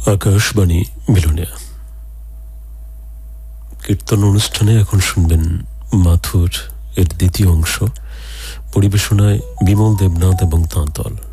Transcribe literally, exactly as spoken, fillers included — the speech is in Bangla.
আকাশবাণী বিলোনিয়া কীর্তন অনুষ্ঠানে এখন শুনবেন মাথুর এর দ্বিতীয় অংশ। পরিবেশনায় বিমল দেবনাথ এবং তাঁতল।